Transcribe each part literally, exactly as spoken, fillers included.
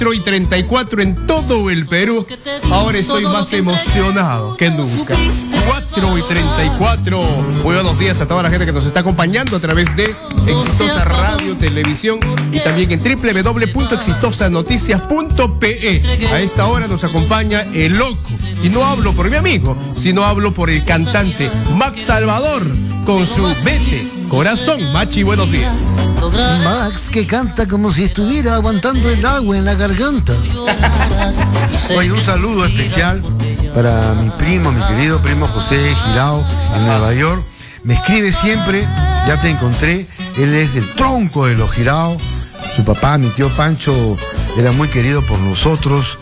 cuatro y treinta y cuatro en todo el Perú. Ahora estoy más emocionado que nunca. cuatro y treinta y cuatro. Muy buenos días a toda la gente que nos está acompañando a través de Exitosa Radio, Televisión y también en doble u doble u doble u punto exitosa noticias punto pe e. A esta hora nos acompaña El Loco. Y no hablo por mi amigo, sino hablo por el cantante Max Salvador con su Vete, Corazón. Machi, buenos días. Max, que canta como si estuviera aguantando el agua en la garganta. Oye, un saludo especial para mi primo, mi querido primo José Girao en Nueva York. Me escribe siempre, ya te encontré. Él es el tronco de los Girao. Su papá, mi tío Pancho, era muy querido por nosotros.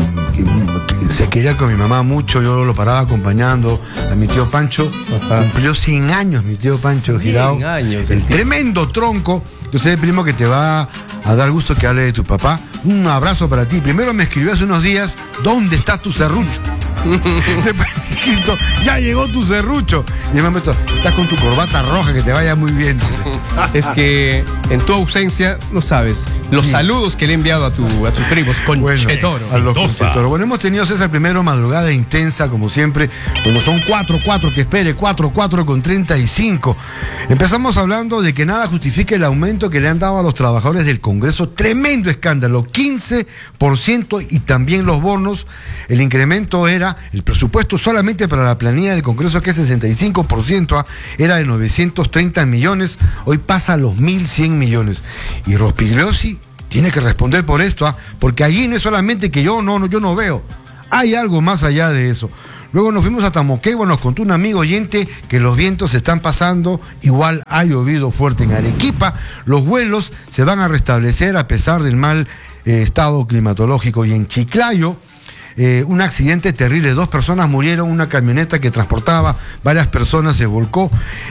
Se quería con mi mamá mucho, yo lo paraba acompañando a mi tío Pancho. Ajá. Cumplió cien años mi tío Pancho Girao, años, el el tremendo tronco. Yo sé, primo, que te va a dar gusto que hable de tu papá. Un abrazo para ti. Primero me escribió hace unos días, ¿dónde está tu serrucho? Después me escrito, ya llegó tu serrucho. Y me meto, estás con tu corbata roja, que te vaya muy bien. Es que en tu ausencia, no sabes, los sí. saludos que le he enviado a, tu, a tus primos con bueno, Chetoro. A los Chetoro. Bueno, hemos tenido esa primera madrugada intensa, como siempre. Bueno, son cuatro cuatro, que espere, cuatro cuatro con treinta y cinco. Empezamos hablando de que nada justifique el aumento que le han dado a los trabajadores del Congreso. Tremendo escándalo, quince por ciento, y también los bonos. El incremento era, el presupuesto solamente para la planilla del Congreso, que es sesenta y cinco por ciento, era de novecientos treinta millones, hoy pasa a los mil cien millones. Y Rospigliosi tiene que responder por esto, ¿ah? Porque allí no es solamente que yo no, no, yo no veo, hay algo más allá de eso. Luego nos fuimos hasta Moquegua, nos contó un amigo oyente que los vientos se están pasando, igual ha llovido fuerte en Arequipa, los vuelos se van a restablecer a pesar del mal eh, estado climatológico. Y en Chiclayo, Eh, un accidente terrible, dos personas murieron, una camioneta que transportaba varias personas se volcó.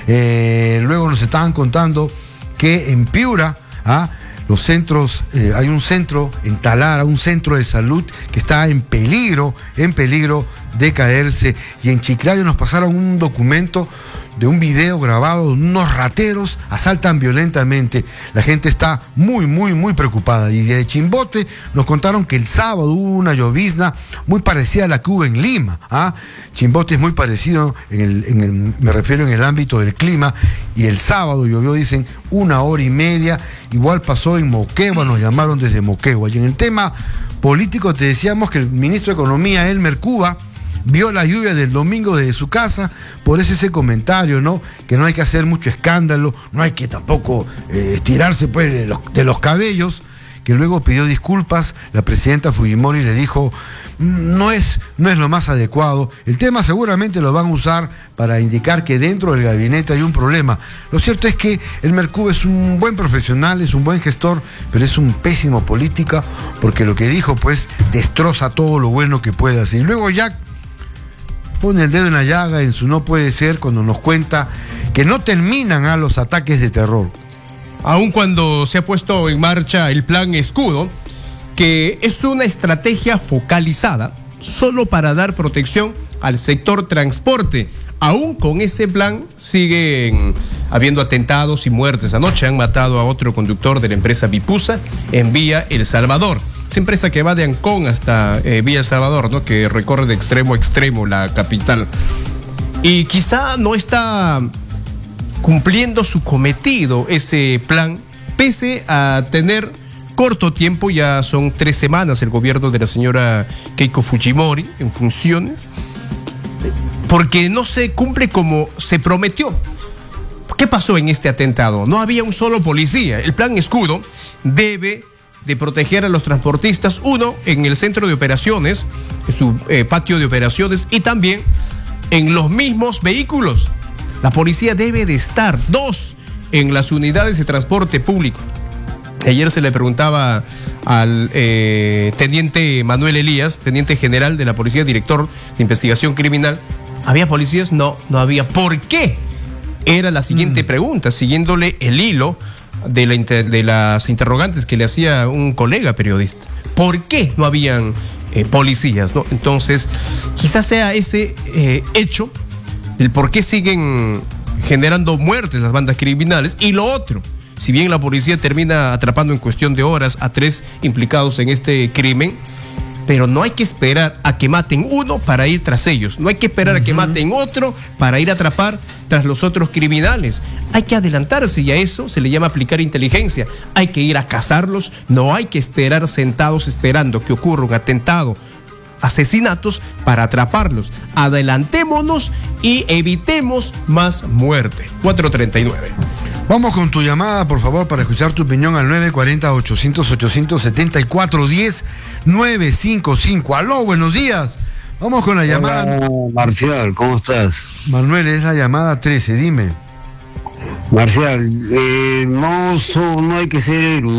Eh, luego nos estaban contando que en Piura, ¿ah? los centros, eh, hay un centro en Talara, un centro de salud que está en peligro, en peligro de caerse. Y en Chiclayo nos pasaron un documento de un video grabado, unos rateros asaltan violentamente. La gente está muy, muy, muy preocupada. Y de Chimbote nos contaron que el sábado hubo una llovizna muy parecida a la que hubo en Lima. ¿ah? Chimbote es muy parecido, en el, en el, me refiero en el ámbito del clima, y el sábado llovió, dicen, una hora y media. Igual pasó en Moquegua, nos llamaron desde Moquegua. Y en el tema político te decíamos que el ministro de Economía, Elmer Cuba, vio la lluvia del domingo desde su casa. Por eso ese comentario, ¿no? Que no hay que hacer mucho escándalo, no hay que tampoco eh, estirarse pues, de, los, de los cabellos. Que luego pidió disculpas, la presidenta Fujimori le dijo, no es, no es lo más adecuado. El tema seguramente lo van a usar para indicar que dentro del gabinete hay un problema. Lo cierto es que el Mercurio es un buen profesional, es un buen gestor, pero es un pésimo político, porque lo que dijo pues destroza todo lo bueno que puede hacer. Y luego Jack pone el dedo en la llaga en su no puede ser cuando nos cuenta que no terminan a los ataques de terror. Aun cuando se ha puesto en marcha el plan Escudo, que es una estrategia focalizada solo para dar protección al sector transporte. Aún con ese plan siguen habiendo atentados y muertes. Anoche han matado a otro conductor de la empresa Vipusa en Villa El Salvador. Esa empresa que va de Ancón hasta eh, Villa El Salvador, ¿no? Que recorre de extremo a extremo la capital. Y quizá no está cumpliendo su cometido ese plan, pese a tener corto tiempo. Ya son tres semanas el gobierno de la señora Keiko Fujimori en funciones, porque no se cumple como se prometió. ¿Qué pasó en este atentado? No había un solo policía. El plan Escudo debe de proteger a los transportistas, uno, en el centro de operaciones, en su eh, patio de operaciones, y también en los mismos vehículos. La policía debe de estar, dos, en las unidades de transporte público. Ayer se le preguntaba al eh, teniente Manuel Elías, teniente general de la policía, director de investigación criminal, ¿había policías? No, no había. ¿Por qué? Era la siguiente mm. pregunta, siguiéndole el hilo de, la inter, de las interrogantes que le hacía un colega periodista. ¿Por qué no habían eh, policías? ¿no? Entonces, quizás sea ese eh, hecho el por qué siguen generando muertes las bandas criminales. Y lo otro, Si bien la policía termina atrapando en cuestión de horas a tres implicados en este crimen, pero no hay que esperar a que maten uno para ir tras ellos. No hay que esperar uh-huh. a que maten otro para ir a atrapar tras los otros criminales. Hay que adelantarse y a eso se le llama aplicar inteligencia. Hay que ir a cazarlos. No hay que esperar sentados esperando que ocurra un atentado, asesinatos para atraparlos. Adelantémonos y evitemos más muerte. cuatro treinta y nueve. Vamos con tu llamada, por favor, para escuchar tu opinión al nueve cuatro cero, ochocientos, ochocientos setenta y cuatro diez, nueve cinco cinco. Aló, buenos días. Vamos con la llamada. Hola, Marcial, ¿cómo estás? Manuel, es la llamada trece, dime. Marcial, eh, no, so, no hay que ser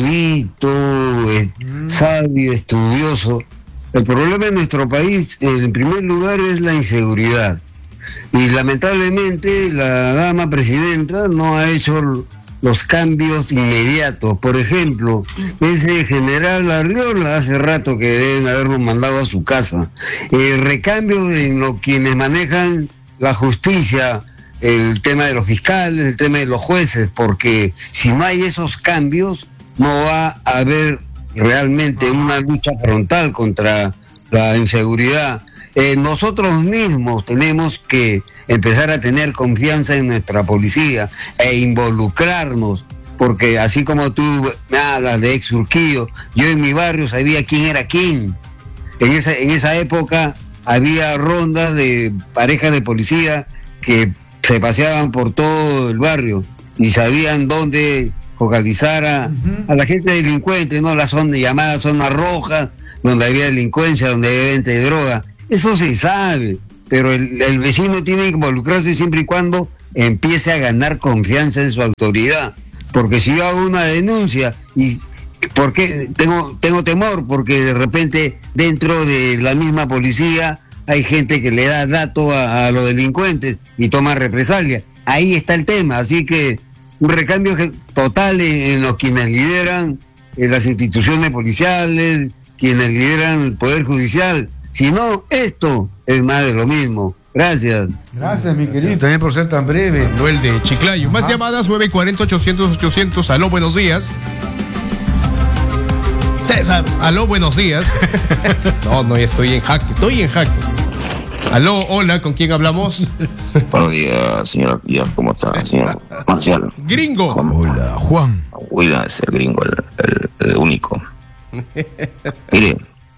erudito, eh, mm. sabio, estudioso. El problema en nuestro país, en primer lugar, es la inseguridad. Y lamentablemente la dama presidenta no ha hecho los cambios inmediatos. Por ejemplo, ese general Arriola hace rato que deben haberlo mandado a su casa. El recambio en lo quienes manejan la justicia, el tema de los fiscales, el tema de los jueces, porque si no hay esos cambios, no va a haber realmente una lucha frontal contra la inseguridad. Eh, nosotros mismos tenemos que empezar a tener confianza en nuestra policía e involucrarnos, porque así como tú me hablas de ex Urquillo, yo en mi barrio sabía quién era quién. En esa, en esa época había rondas de parejas de policía que se paseaban por todo el barrio y sabían dónde focalizar a, uh-huh. a la gente delincuente, ¿no? La zona llamada zona roja, donde había delincuencia, donde había venta de droga. Eso se sabe, pero el, el vecino tiene que involucrarse siempre y cuando empiece a ganar confianza en su autoridad. Porque si yo hago una denuncia, y porque tengo, tengo temor, porque de repente dentro de la misma policía hay gente que le da dato a, a los delincuentes y toma represalia. Ahí está el tema, así que un recambio total en, en los quienes lideran en las instituciones policiales, quienes lideran el Poder Judicial. Si no, esto es más de lo mismo. Gracias. Gracias, mi querido, también por ser tan breve. Noel de Chiclayo. Más Ajá. llamadas, nueve cuatro cero, ochocientos, ochocientos. Aló, buenos días. César, aló, buenos días. No, no, ya estoy en jaque, estoy en jaque. Aló, hola, ¿con quién hablamos? Buenos días, señor. ¿Cómo está, señor Marcial? Gringo. Juan. Hola, Juan. William es el gringo, el, el, el único. Mire,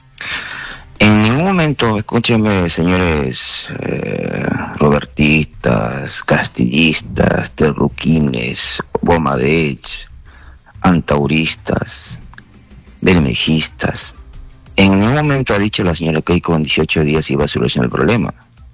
en ningún momento, escúchenme, señores eh, robertistas, castillistas, terruquines, bomadech, antauristas, bermejistas, en ningún momento ha dicho la señora Keiko en dieciocho días iba a solucionar el problema.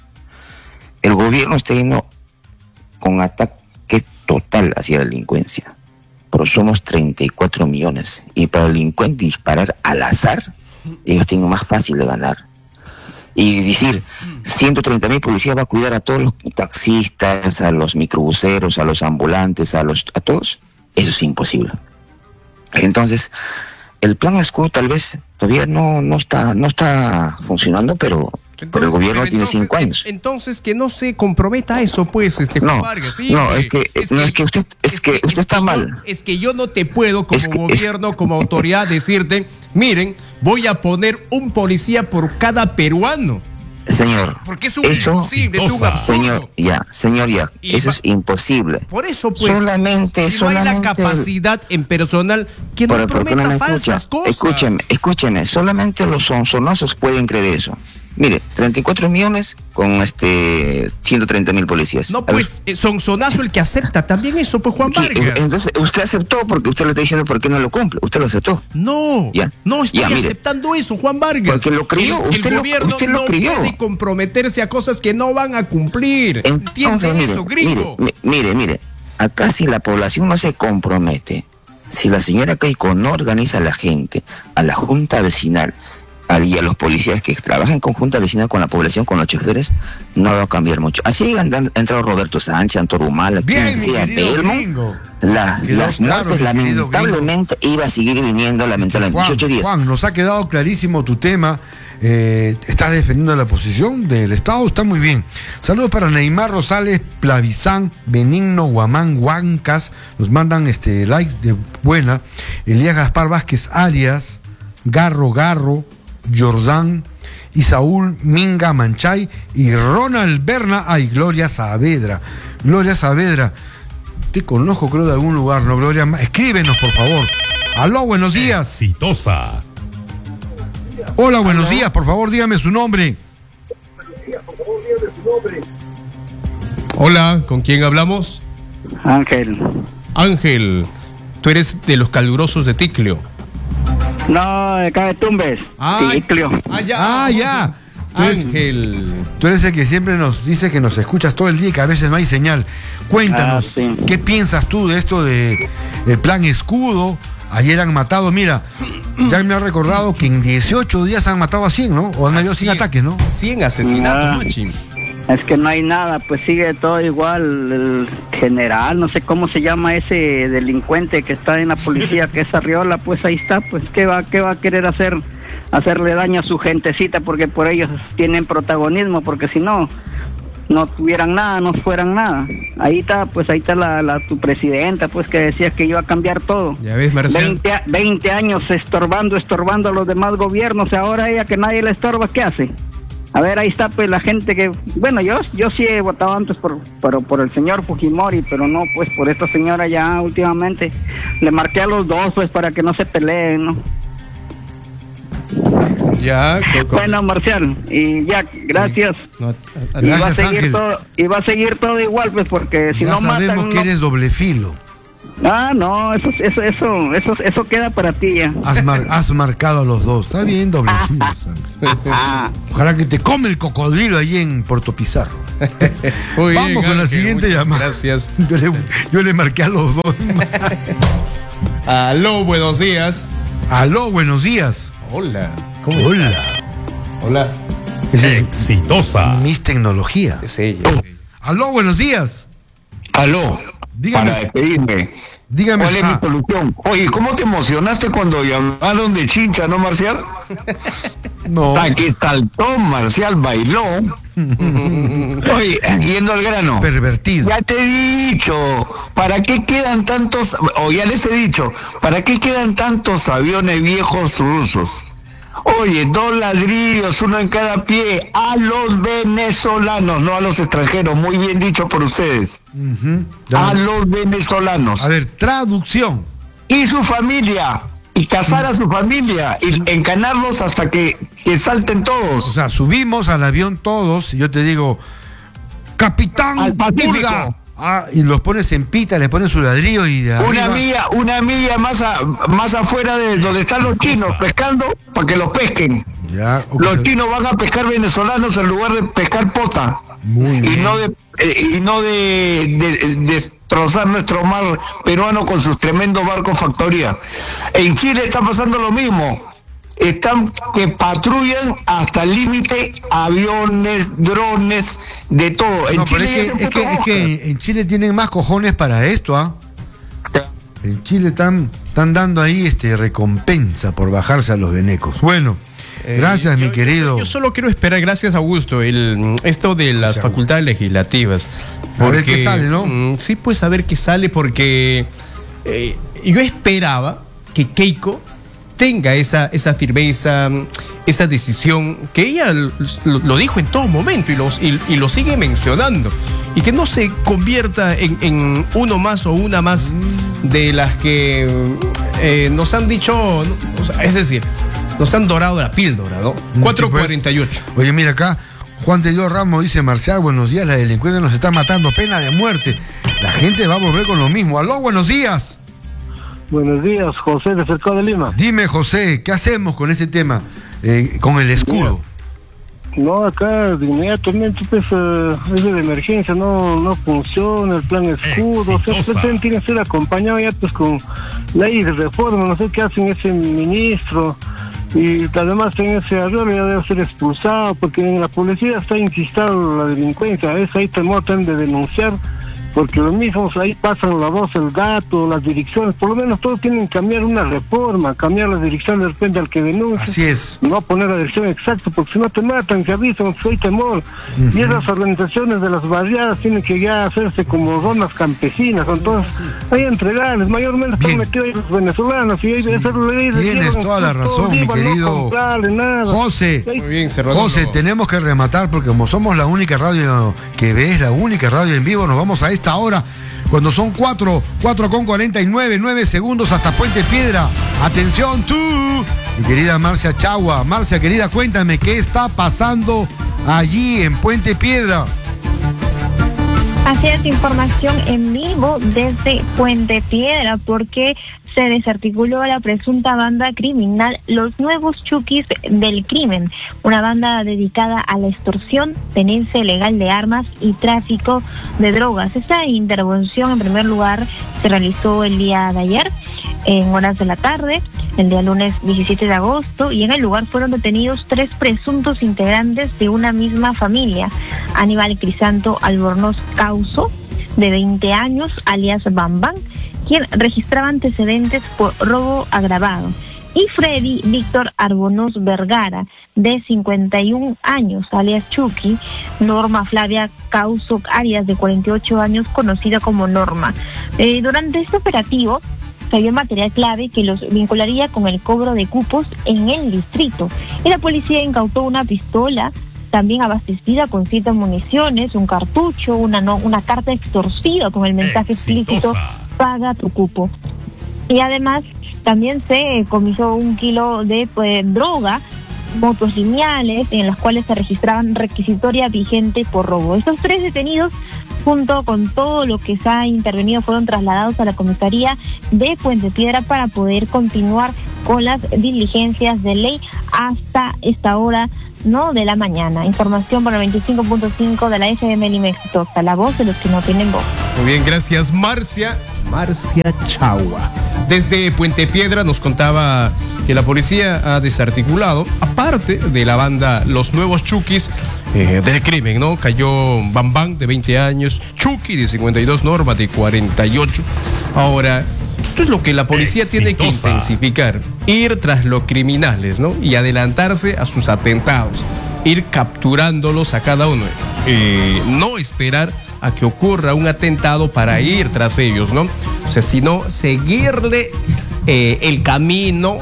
El gobierno está yendo con ataque total hacia la delincuencia, pero somos treinta y cuatro millones y para el delincuente disparar al azar, ellos tienen más fácil de ganar. Y decir, ciento treinta mil policías va a cuidar a todos los taxistas, a los microbuseros, a los ambulantes, a los a todos, eso es imposible. Entonces, el plan escudo tal vez todavía no, no está no está funcionando, pero, entonces, pero el gobierno pero tiene entonces, cinco años. Entonces que no se comprometa a eso, pues, este Juan no, Vargas. Sí, no, es que, es, no, que, es que usted es, es que, que usted es está que mal. Yo, es que yo no te puedo como que, gobierno, es, como autoridad decirte, miren, voy a poner un policía por cada peruano. Señor, porque es un eso, imposible, es un absurdo. Señor, ya, señor, ya, y eso va, es imposible. Por eso, pues, solamente, si solamente, no hay la capacidad en personal, que no prometa no falsas cosas. Escúcheme, escúcheme, solamente los sonazos pueden creer eso. Mire, treinta y cuatro millones con este ciento treinta mil policías. No, pues, Sonsonazo el que acepta también eso, pues, Juan Vargas. Entonces, usted aceptó porque usted le está diciendo por qué no lo cumple. Usted lo aceptó. No, ya. no estoy ya, mire, aceptando eso, Juan Vargas. Porque lo creyó. El, usted el lo, gobierno usted lo no creyó. puede comprometerse a cosas que no van a cumplir. ¿Entienden eso, gringo? Mire, mire, mire, acá si la población no se compromete, si la señora Keiko no organiza a la gente, a la junta vecinal, y a los policías que trabajan en conjunta vecinal con la población, con los choferes, no va a cambiar mucho. Así han entrado Roberto Sánchez, Antorumala, quien sea Belmo, la, las claro, muertes lamentablemente iba a seguir viniendo lamentablemente Juan, dieciocho días. Juan, nos ha quedado clarísimo tu tema. eh, estás defendiendo la posición del Estado, está muy bien. Saludos para Neymar Rosales, Plavizán, Benigno, Guamán, Huancas, nos mandan este likes de buena. Elías Gaspar Vázquez Arias, Garro Garro, Jordán, Isaúl Minga Manchay y Ronald Berna, ay, Gloria Saavedra. Gloria Saavedra, te conozco creo de algún lugar, ¿no, Gloria? Escríbenos, por favor. Aló, buenos días. Exitosa. Hola, buenos días, por favor, dígame su nombre. Hola, ¿con quién hablamos? Ángel. Ángel, tú eres de los calurosos de Ticlio. No, de acá de Tumbes. Ah, Ticlio. Ah, ya. Ah, ya. Tú eres, Ángel. tú eres el que siempre nos dice que nos escuchas todo el día y que a veces no hay señal. Cuéntanos, Ah, sí. ¿qué piensas tú de esto de el plan Escudo? Ayer han matado, mira, ya me ha recordado que en dieciocho días han matado a cien, ¿no? O han habido cien ataques, ¿no? cien asesinatos, Ah. Machi. Es que no hay nada, pues sigue todo igual. El general, no sé cómo se llama ese delincuente que está en la policía, que es Arriola, pues ahí está, pues ¿qué va, qué va a querer hacer? Hacerle daño a su gentecita porque por ellos tienen protagonismo, porque si no, no tuvieran nada, no fueran nada. Ahí está, pues ahí está la, la tu presidenta, pues que decía que iba a cambiar todo. Ya ves, Marcial. veinte, veinte años estorbando, estorbando a los demás gobiernos, y ahora ella que nadie le estorba, ¿qué hace? A ver, ahí está pues la gente que, bueno, yo yo sí he votado antes por, por, por el señor Fujimori, pero no pues por esta señora ya últimamente. Le marqué a los dos pues para que no se peleen, ¿no? Ya, Coco. Bueno, Marcial, y ya, gracias. No, a- a- Y va a Gracias, seguir Ángel. todo, y va a seguir todo igual, pues, porque si Ya no sabemos matan. que no- eres doble filo. Ah, no, eso, eso, eso, eso, eso queda para ti ya. Has, mar- has marcado a los dos. Está bien, doble filo, Ángel. Ah, Ojalá que te come el cocodrilo ahí en Puerto Pizarro. Muy Vamos bien, con la Ángel, siguiente muchas llamada. Gracias. Yo le, yo le marqué a los dos. Aló, buenos días. Aló, buenos días. Hola. ¿Cómo Hola. estás? Hola. Esa es Exitosa. Miss Tecnología. Es ella. es ella. Aló, buenos días. Aló, Dígame. para despedirme, Dígame. ¿cuál es mi ah, solución? Oye, ¿cómo te emocionaste cuando llamaron de Chincha, no, Marcial? no. Hasta que saltó, Marcial bailó. Oye, yendo al grano. Pervertido. Ya te he dicho, ¿para qué quedan tantos, o ya les he dicho, ¿para qué quedan tantos aviones viejos rusos? Oye, dos ladrillos, uno en cada pie, a los venezolanos, no a los extranjeros, muy bien dicho por ustedes. Ujú. A los venezolanos. A ver, traducción. Y su familia, y casar a su familia, y encanarlos hasta que, que salten O todos. sea, subimos al avión todos y yo te digo, Capitán Al Pacífico. Purga. Ah, y los pones en pita, le pones su ladrillo y de Una arriba- milla, una milla más, a- más afuera de donde están los chinos pescando para que los pesquen. Ya, ok. Los chinos van a pescar venezolanos en lugar de pescar pota. Muy y bien. no de eh, y no de, de- de destrozar nuestro mar peruano con sus tremendos barcos factoría. En Chile está pasando lo mismo. Están que patrullan hasta el límite aviones, drones, de todo. En No, pero Chile ya es se que, fue es, que, es todo. que en Chile tienen más cojones para esto, ¿ah? En Chile están, están dando ahí este recompensa por bajarse a los venecos. Bueno, Eh, gracias, yo- mi querido. Yo, yo solo quiero esperar, gracias Augusto, el, esto de las Gracias, facultades legislativas. A ver qué sale, ¿no? mm, Sí, pues a ver qué sale, porque eh, yo esperaba que Keiko tenga esa, esa firmeza, mm, esa decisión, que ella lo, lo dijo en todo momento y, los, y, y lo sigue mencionando, y que no se convierta en, en uno más o una más de las que eh, nos han dicho, o sea, es decir, nos han dorado la píldora, ¿no? cuatro cuarenta y ocho. Oye, mira acá, Juan de Dios Ramos dice, Marcial, buenos días, la delincuencia nos está matando, pena de muerte. La gente va a volver con lo mismo. Aló, buenos días. Buenos días, José de Cercado de Lima. Dime, José, ¿qué hacemos con ese tema? Eh, con el escudo. No, acá de inmediatamente pues eh, es de emergencia, no no funciona el plan escudo, o sea, Exitosa. usted tiene que ser acompañado ya pues con ley de reforma, no sé qué hacen ese ministro, y además en ese arreglo ya debe ser expulsado, porque en la policía está incistado la delincuencia, a veces hay temor también de denunciar, porque los mismos ahí pasan la voz, el dato, las direcciones, por lo menos todos tienen que cambiar una reforma, cambiar la dirección de repente al que denuncia. Así es. No poner la dirección exacta, porque si no te matan, te avisan, hay temor. Uh-huh. Y esas organizaciones de las barriadas tienen que ya hacerse como zonas campesinas, entonces hay entregarles, mayormente están metidos los venezolanos, y hay de hacer leyes. Tienes toda la razón, mi querido no José. Muy bien, José, tenemos que rematar, porque como somos la única radio que ves, la única radio en vivo, nos vamos a esta hora, cuando son cuatro, cuatro con cuarenta y nueve, nueve segundos hasta Puente Piedra. Atención tú, mi querida Marcia Chagua. Marcia, querida, cuéntame, ¿qué está pasando allí en Puente Piedra? Así es, información en vivo desde Puente Piedra, porque se desarticuló la presunta banda criminal Los Nuevos Chukis del Crimen, una banda dedicada a la extorsión, tenencia ilegal de armas y tráfico de drogas. Esta intervención, en primer lugar, se realizó el día de ayer, en horas de la tarde, el día lunes diecisiete de agosto, y en el lugar fueron detenidos tres presuntos integrantes de una misma familia: Aníbal Crisanto Albornoz Causo, de veinte años, alias Bambán, quien registraba antecedentes por robo agravado, y Freddy Víctor Arbonós Vergara, de cincuenta y un años, alias Chucky; Norma Flavia Causo Arias, de cuarenta y ocho años, conocida como Norma. Eh, durante este operativo se vio material clave que los vincularía con el cobro de cupos en el distrito, y la policía incautó una pistola también abastecida con siete municiones, un cartucho, una, no, una carta extorsiva con el mensaje explícito: paga tu cupo. Y además también se comisó un kilo de pues, droga, motos lineales, en las cuales se registraban requisitoria vigente por robo. Estos tres detenidos, junto con todo lo que se ha intervenido, fueron trasladados a la comisaría de Puente Piedra para poder continuar con las diligencias de ley hasta esta hora no de la mañana. Información para el veinticinco punto cinco de la F M Lima Exitosa, la voz de los que no tienen voz. Muy bien, gracias, Marcia. Marcia Chagua. Desde Puente Piedra nos contaba que la policía ha desarticulado, aparte de la banda Los Nuevos Chukis eh, del Crimen, ¿no? Cayó Bambán, de veinte años, Chucky, de cincuenta y dos, Norma, de cuarenta y ocho. Ahora, esto es lo que la policía Exitosa. Tiene que intensificar: ir tras los criminales, ¿no? Y adelantarse a sus atentados, ir capturándolos a cada uno. Eh, no esperar a que ocurra un atentado para ir tras ellos, ¿no? O sea, sino seguirle eh, el camino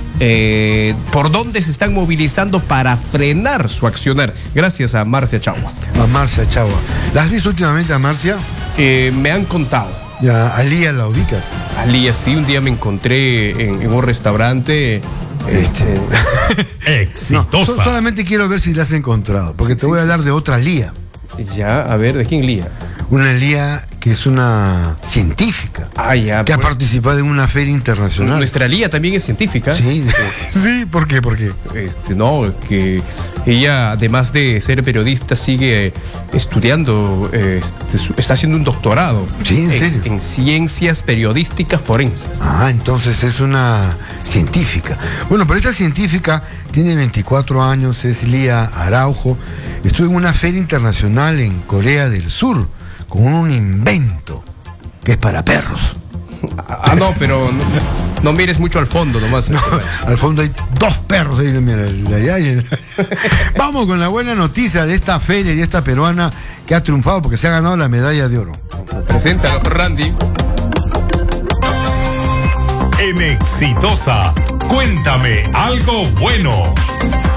eh, por donde se están movilizando para frenar su accionar. Gracias a Marcia Chagua. A Marcia Chagua. ¿La has visto últimamente a Marcia? Eh, me han contado. Ya, ¿a Lía la ubicas? A Lía, sí, un día me encontré en, en un restaurante. Este. Exitosa. No, so, solamente quiero ver si la has encontrado, porque sí, te sí, voy a hablar sí. de otra Lía. Ya, a ver, ¿de quién Lía? Una Lía que es una científica. Ah, ya. Que pues, ha participado en una feria internacional. Nuestra Lía también es científica. Sí, sí, ¿por qué? ¿Por qué? Este, no, que ella, además de ser periodista, sigue estudiando, eh, está haciendo un doctorado. Sí, en serio. En, en ciencias periodísticas forenses. Ah, entonces es una científica. Bueno, pero esta científica tiene veinticuatro años, es Lía Araujo. Estuvo en una feria internacional en Corea del Sur con un invento que es para perros. Ah, no, pero no, no mires mucho al fondo nomás. No, al fondo hay dos perros ahí, mira, el de allá y el... Vamos con la buena noticia de esta feria y de esta peruana que ha triunfado porque se ha ganado la medalla de oro. Preséntalo, Randy. En Exitosa, cuéntame algo bueno.